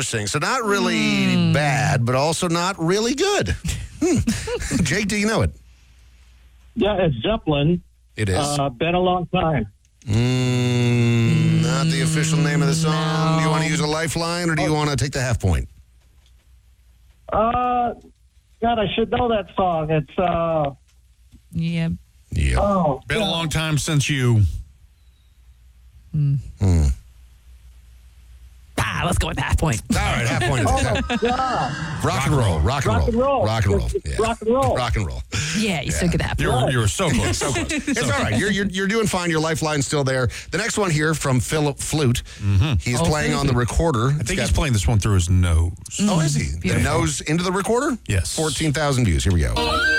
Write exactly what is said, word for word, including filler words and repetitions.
Interesting. So not really mm. bad, but also not really good. Hmm. Jake, do you know it? Yeah, it's Zeppelin. It is. Uh, been a long time. Mm, not the official name of the song. No. Do you want to use a lifeline, or do you want to take the half point? Uh, God, I should know that song. It's, uh... Yeah. Yeah. Oh, been God. a long time since you... Mm. Hmm. Ah, let's go with half point. All right, half point. Oh, my God. Rock and roll. Rock and roll. Rock and roll. Rock and roll. It's- it's Yeah. rock and roll. Rock and roll. Yeah, you still get half point. You're, you're so close. So close. It's all right. You're, you're you're doing fine. Your lifeline's still there. The next one here from Philip Flute. Mm-hmm. He's Oh, playing on the recorder. I think he's playing this one through his nose. Oh, is he? The Beautiful. nose into the recorder? Yes. fourteen thousand views. Here we go.